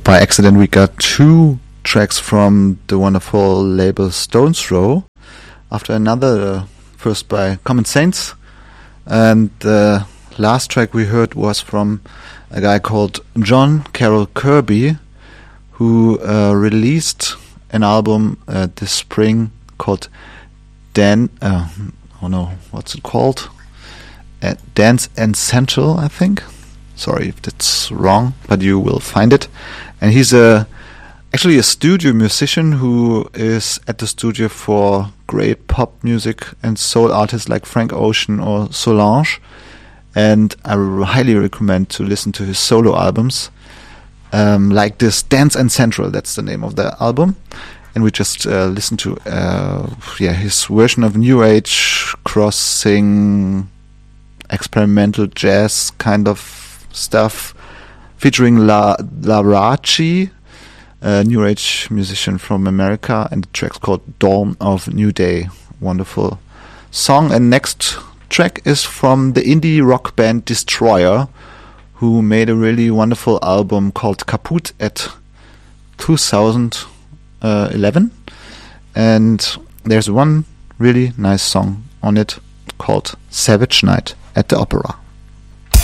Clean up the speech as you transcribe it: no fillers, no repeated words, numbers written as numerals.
by accident we got 2 tracks from the wonderful label Stones Throw after another, first by Common Saints, and the last track we heard was from a guy called John Carroll Kirby, who released an album this spring called what's it called? Dance Essential, I think. Sorry if that's wrong, but you will find it. And he's actually a studio musician who is at the studio for great pop music and soul artists like Frank Ocean or Solange. And I highly recommend to listen to his solo albums, like this Dance Essential. That's the name of the album. And we just listened to his version of New Age crossing experimental jazz kind of stuff, featuring La Rachi, a New Age musician from America, and the track's called Dawn of New Day. Wonderful song. And next track is from the indie rock band Destroyer, who made a really wonderful album called Kaput at 2011, and there's one really nice song on it called Savage Night at the Opera.